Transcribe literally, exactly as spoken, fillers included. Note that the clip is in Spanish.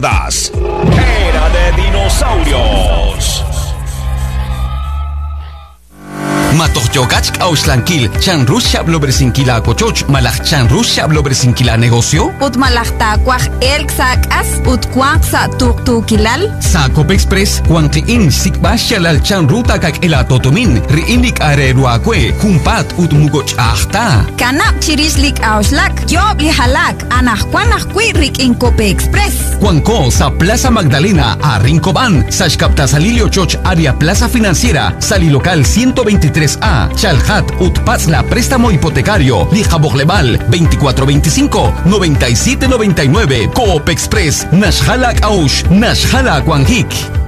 Das Era de Dinosaurios. Matochokach auslanquil, chan rusha blobresinquila cochoch, malach chan rusha blobresinquila negocio. Ut malachtacuaj elxac as, ut cuanxa tuktukilal. Sa Cope Express, cuanti in sikbashalal chan ruta kak ela totomin, riinik areruakwe, kumpat ut mugoch ahta. Kanap chirislik auslak, job lihalak, anahkuanahkui rik in Cope Express. Cuanco sa Plaza Magdalena, a Rincoban, Sashkapta Salilio Choch, área Plaza Financiera, Salilocal ciento veintitrés A, Chalhat, Utpatzla, préstamo hipotecario, Lijabogleval, veinticuatro veinticinco, noventa y siete noventa y nueve, Coop Express, Nashhalak Aush, Nashhalak Wanhik.